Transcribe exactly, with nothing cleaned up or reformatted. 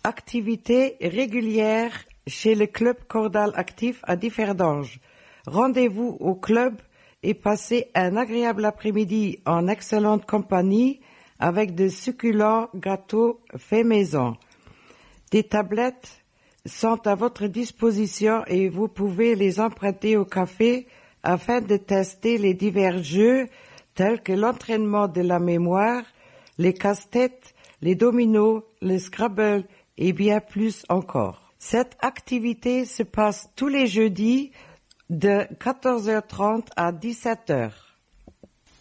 Activités régulières chez le club Cordal Actif à Differdange. Rendez-vous au club et passez un agréable après-midi en excellente compagnie avec de succulents gâteaux faits maison. Des tablettes sont à votre disposition et vous pouvez les emprunter au café afin de tester les divers jeux tels que l'entraînement de la mémoire, les casse-têtes, les dominos, le Scrabble et bien plus encore. Cette activité se passe tous les jeudis de quatorze heures trente à dix-sept heures.